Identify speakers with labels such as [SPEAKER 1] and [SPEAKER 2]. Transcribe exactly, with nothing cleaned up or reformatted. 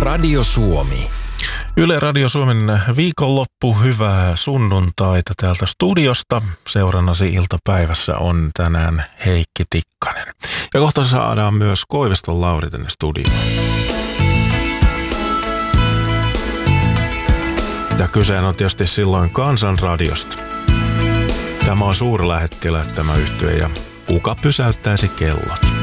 [SPEAKER 1] Radio Suomi.
[SPEAKER 2] Yle Radio Suomen viikonloppu, hyvää sunnuntaita täältä studiosta. Seurannasi iltapäivässä on tänään Heikki Tikkanen. Ja kohta saadaan myös Koiviston Lauri tänne studioon. Ja kyse on tietysti silloin Kansanradiosta. Tämä on suurlähettilä tämä yhtye ja kuka pysäyttäisi kellot.